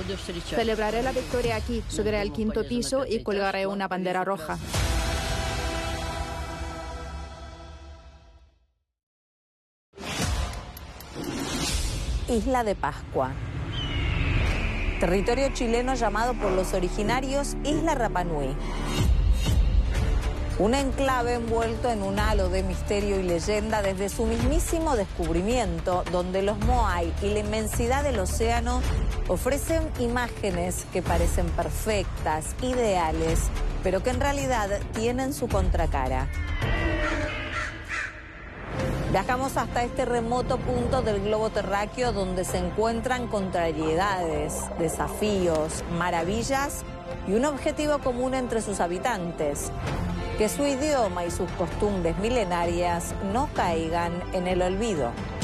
Celebraré la victoria aquí, subiré al quinto piso y colgaré una bandera roja. Isla de Pascua. Territorio chileno llamado por los originarios Isla Rapa Nui. Un enclave envuelto en un halo de misterio y leyenda desde su mismísimo descubrimiento, donde los Moai y la inmensidad del océano ofrecen imágenes que parecen perfectas, ideales, pero que en realidad tienen su contracara. Viajamos hasta este remoto punto del globo terráqueo donde se encuentran contrariedades, desafíos, maravillas y un objetivo común entre sus habitantes: que su idioma y sus costumbres milenarias no caigan en el olvido.